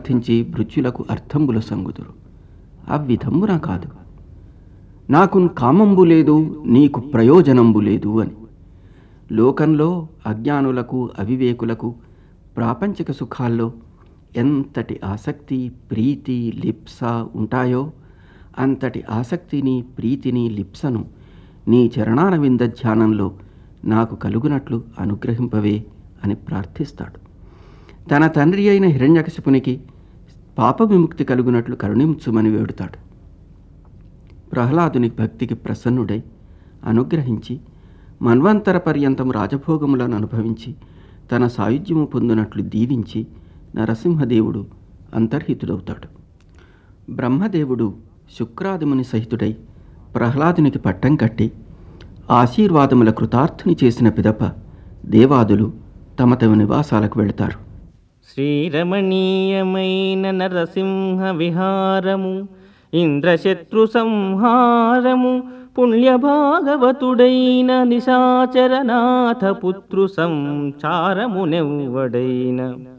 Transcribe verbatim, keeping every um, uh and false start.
ప్రార్థించి భృత్యులకు అర్థంబుల సంగుదురు. అవ్విధంబున కాదు. నాకు కామంబు లేదు, నీకు ప్రయోజనంబు లేదు అని. లోకంలో అజ్ఞానులకు అవివేకులకు ప్రాపంచిక సుఖాల్లో ఎంతటి ఆసక్తి, ప్రీతి, లిప్స ఉంటాయో అంతటి ఆసక్తిని, ప్రీతిని, లిప్సను నీ చరణాన వింద ధ్యానంలో నాకు కలుగునట్లు అనుగ్రహింపవే అని ప్రార్థిస్తాడు. తన తండ్రి అయిన హిరణ్యకశిపునికి పాప విముక్తి కలుగునట్లు కరుణించుమని వేడుతాడు. ప్రహ్లాదుని భక్తికి ప్రసన్నుడై అనుగ్రహించి మన్వంతర పర్యంతం రాజభోగములను అనుభవించి తన సాయుధ్యము పొందినట్లు దీవించి నరసింహదేవుడు అంతర్హితుడవుతాడు. బ్రహ్మదేవుడు శుక్రాదిముని సహితుడై ప్రహ్లాదునికి పట్టం కట్టి ఆశీర్వాదముల కృతార్థుని చేసిన పిదప దేవాదులు తమ తమ నివాసాలకు వెళతారు. శ్రీరమణీయమైన నరసింహ విహారము, ఇంద్రశత్రు సంహారము, పుణ్యభాగవతుడైన నిశాచరనాథ పుత్రు సంచారమునెవ్వడైన